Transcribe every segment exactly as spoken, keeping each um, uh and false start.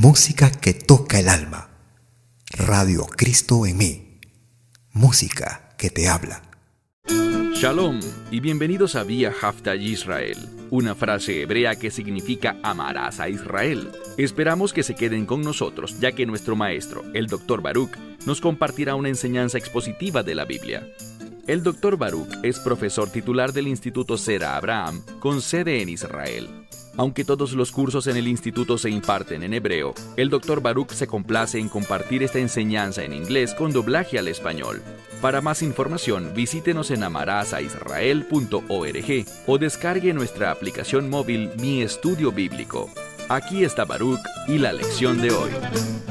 Música que toca el alma. Radio Cristo en mí. Música que te habla. Shalom y bienvenidos a Vía Hafta Yisrael, una frase hebrea que significa amarás a Israel. Esperamos que se queden con nosotros, ya que nuestro maestro, el doctor Baruch, nos compartirá una enseñanza expositiva de la Biblia. El doctor Baruch es profesor titular del Instituto Sera Abraham, con sede en Israel. Aunque todos los cursos en el instituto se imparten en hebreo, el doctor Baruch se complace en compartir esta enseñanza en inglés con doblaje al español. Para más información, visítenos en amarasaisrael punto org o descargue nuestra aplicación móvil Mi Estudio Bíblico. Aquí está Baruch y la lección de hoy.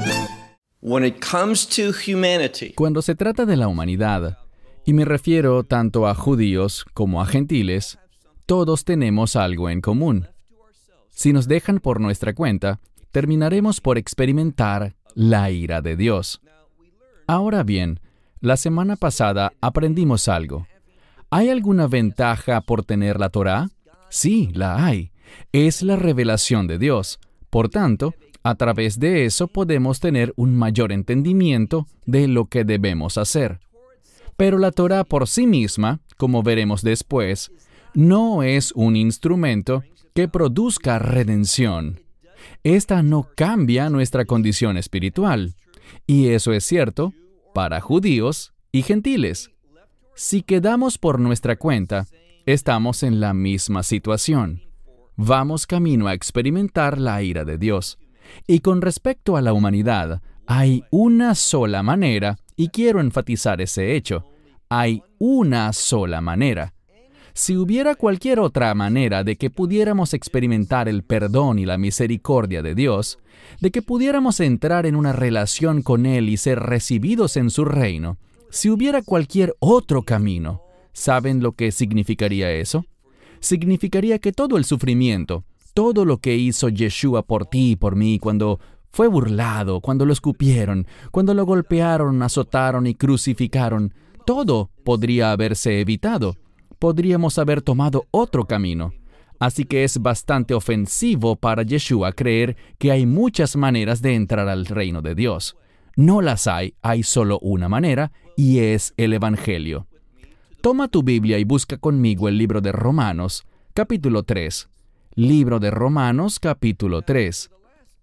When it comes to humanity, Cuando se trata de la humanidad, y me refiero tanto a judíos como a gentiles, todos tenemos algo en común. Si nos dejan por nuestra cuenta, terminaremos por experimentar la ira de Dios. Ahora bien, la semana pasada aprendimos algo. ¿Hay alguna ventaja por tener la Torá? Sí, la hay. Es la revelación de Dios. Por tanto, a través de eso podemos tener un mayor entendimiento de lo que debemos hacer. Pero la Torá por sí misma, como veremos después, no es un instrumento que produzca redención. Esta no cambia nuestra condición espiritual. Y eso es cierto para judíos y gentiles. Si quedamos por nuestra cuenta, estamos en la misma situación. Vamos camino a experimentar la ira de Dios. Y con respecto a la humanidad, hay una sola manera, y quiero enfatizar ese hecho. Hay una sola manera. Si hubiera cualquier otra manera de que pudiéramos experimentar el perdón y la misericordia de Dios, de que pudiéramos entrar en una relación con Él y ser recibidos en su reino, si hubiera cualquier otro camino, ¿saben lo que significaría eso? Significaría que todo el sufrimiento, todo lo que hizo Yeshua por ti y por mí cuando fue burlado, cuando lo escupieron, cuando lo golpearon, azotaron y crucificaron, todo podría haberse evitado. Podríamos haber tomado otro camino. Así que es bastante ofensivo para Yeshua creer que hay muchas maneras de entrar al reino de Dios. No las hay, hay solo una manera, y es el Evangelio. Toma tu Biblia y busca conmigo el libro de Romanos, capítulo tres. Libro de Romanos, capítulo tres.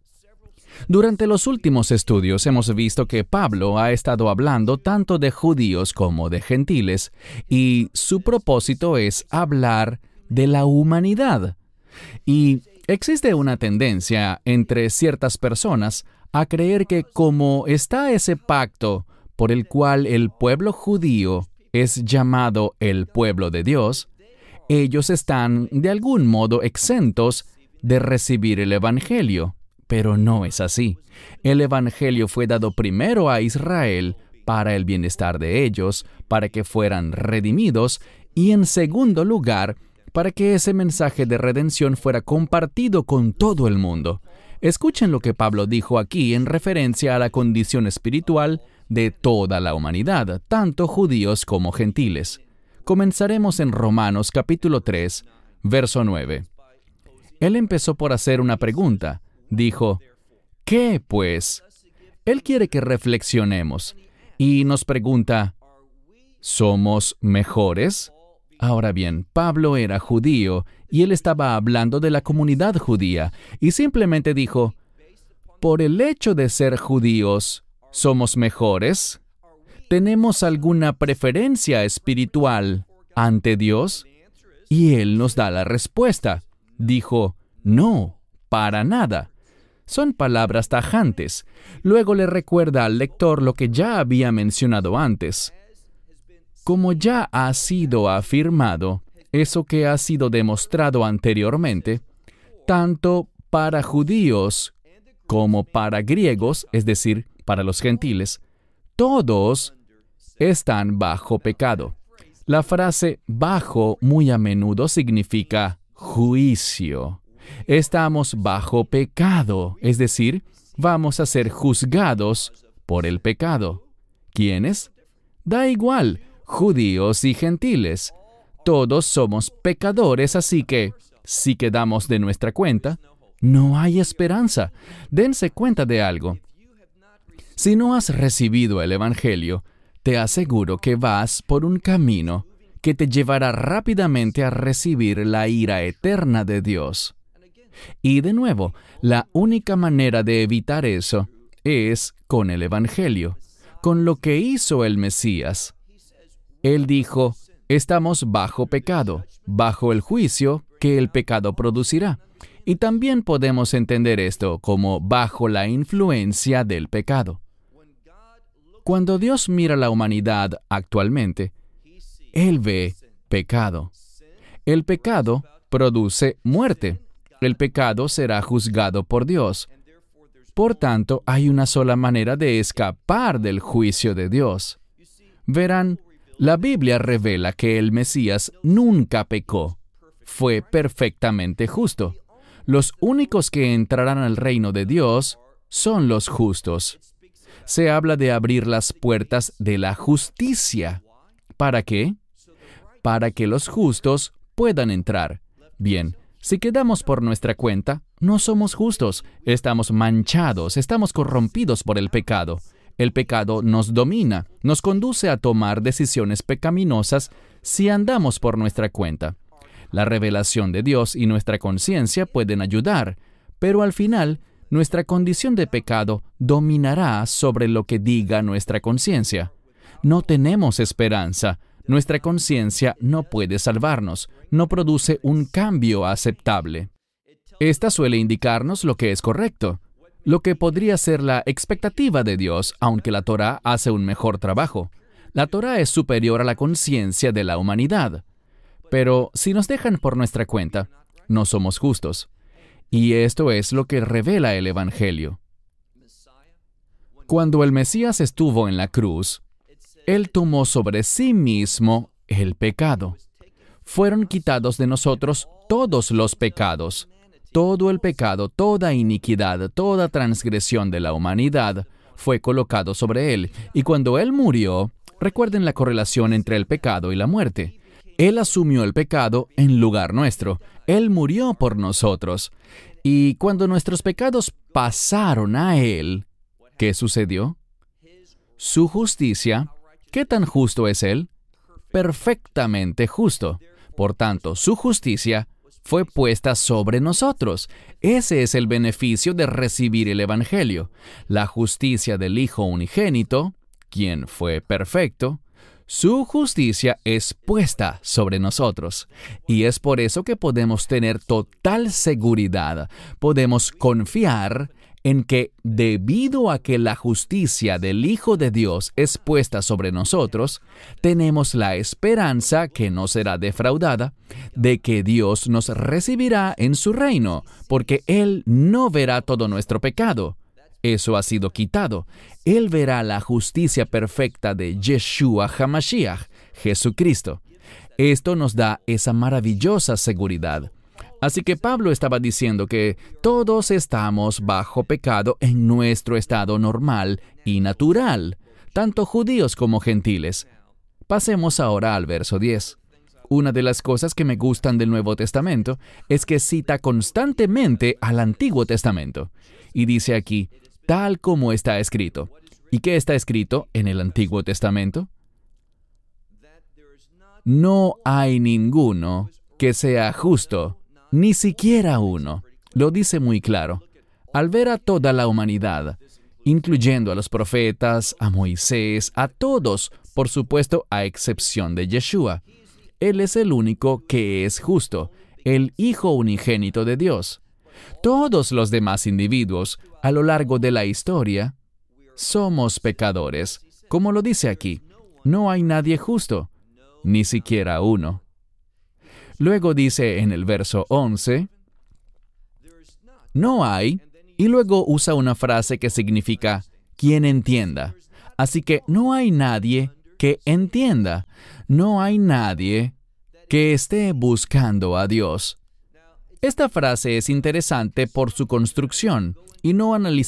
Durante los últimos estudios hemos visto que Pablo ha estado hablando tanto de judíos como de gentiles, y su propósito es hablar de la humanidad. Y existe una tendencia entre ciertas personas a creer que como está ese pacto por el cual el pueblo judío es llamado el pueblo de Dios, ellos están de algún modo exentos de recibir el Evangelio. Pero no es así. El Evangelio fue dado primero a Israel para el bienestar de ellos, para que fueran redimidos, y en segundo lugar, para que ese mensaje de redención fuera compartido con todo el mundo. Escuchen lo que Pablo dijo aquí en referencia a la condición espiritual de toda la humanidad, tanto judíos como gentiles. Comenzaremos en Romanos capítulo tres, verso nueve. Él empezó por hacer una pregunta. Dijo, ¿qué pues? Él quiere que reflexionemos y nos pregunta, ¿somos mejores? Ahora bien, Pablo era judío y él estaba hablando de la comunidad judía y simplemente dijo, ¿por el hecho de ser judíos, somos mejores? ¿Tenemos alguna preferencia espiritual ante Dios? Y él nos da la respuesta. Dijo, no, para nada. Son palabras tajantes. Luego le recuerda al lector lo que ya había mencionado antes. Como ya ha sido afirmado, eso que ha sido demostrado anteriormente, tanto para judíos como para griegos, es decir, para los gentiles, todos están bajo pecado. La frase bajo muy a menudo significa juicio. Estamos bajo pecado, es decir, vamos a ser juzgados por el pecado. ¿Quiénes? Da igual, judíos y gentiles. Todos somos pecadores, así que, si quedamos de nuestra cuenta, no hay esperanza. Dense cuenta de algo. Si no has recibido el Evangelio, te aseguro que vas por un camino que te llevará rápidamente a recibir la ira eterna de Dios. Y de nuevo, la única manera de evitar eso es con el Evangelio, con lo que hizo el Mesías. Él dijo, estamos bajo pecado, bajo el juicio que el pecado producirá. Y también podemos entender esto como bajo la influencia del pecado. Cuando Dios mira la humanidad actualmente, Él ve pecado. El pecado produce muerte. El pecado será juzgado por Dios. Por tanto, hay una sola manera de escapar del juicio de Dios. Verán, la Biblia revela que el Mesías nunca pecó. Fue perfectamente justo. Los únicos que entrarán al reino de Dios son los justos. Se habla de abrir las puertas de la justicia. ¿Para qué? Para que los justos puedan entrar. Bien, si quedamos por nuestra cuenta, no somos justos, estamos manchados, estamos corrompidos por el pecado. El pecado nos domina, nos conduce a tomar decisiones pecaminosas si andamos por nuestra cuenta. La revelación de Dios y nuestra conciencia pueden ayudar, pero al final, nuestra condición de pecado dominará sobre lo que diga nuestra conciencia. No tenemos esperanza. Nuestra conciencia no puede salvarnos, no produce un cambio aceptable. Esta suele indicarnos lo que es correcto, lo que podría ser la expectativa de Dios, aunque la Torá hace un mejor trabajo. La Torá es superior a la conciencia de la humanidad. Pero si nos dejan por nuestra cuenta, no somos justos. Y esto es lo que revela el Evangelio. Cuando el Mesías estuvo en la cruz, Él tomó sobre sí mismo el pecado. Fueron quitados de nosotros todos los pecados. Todo el pecado, toda iniquidad, toda transgresión de la humanidad fue colocado sobre Él. Y cuando Él murió, recuerden la correlación entre el pecado y la muerte. Él asumió el pecado en lugar nuestro. Él murió por nosotros. Y cuando nuestros pecados pasaron a Él, ¿qué sucedió? Su justicia. ¿Qué tan justo es Él? Perfectamente justo. Por tanto, su justicia fue puesta sobre nosotros. Ese es el beneficio de recibir el Evangelio. La justicia del Hijo unigénito, quien fue perfecto, su justicia es puesta sobre nosotros. Y es por eso que podemos tener total seguridad. Podemos confiar en que debido a que la justicia del Hijo de Dios es puesta sobre nosotros, tenemos la esperanza, que no será defraudada, de que Dios nos recibirá en su reino, porque Él no verá todo nuestro pecado. Eso ha sido quitado. Él verá la justicia perfecta de Yeshua HaMashiach, Jesucristo. Esto nos da esa maravillosa seguridad. Así que Pablo estaba diciendo que todos estamos bajo pecado en nuestro estado normal y natural, tanto judíos como gentiles. Pasemos ahora al verso diez. Una de las cosas que me gustan del Nuevo Testamento es que cita constantemente al Antiguo Testamento. Y dice aquí, tal como está escrito. ¿Y qué está escrito en el Antiguo Testamento? No hay ninguno que sea justo, ni siquiera uno. Lo dice muy claro. Al ver a toda la humanidad, incluyendo a los profetas, a Moisés, a todos, por supuesto, a excepción de Yeshua, Él es el único que es justo, el Hijo unigénito de Dios. Todos los demás individuos, a lo largo de la historia, somos pecadores. Como lo dice aquí, no hay nadie justo, ni siquiera uno. Luego dice en el verso once, no hay, y luego usa una frase que significa, quien entienda. Así que no hay nadie que entienda. No hay nadie que esté buscando a Dios. Esta frase es interesante por su construcción, y no analizamos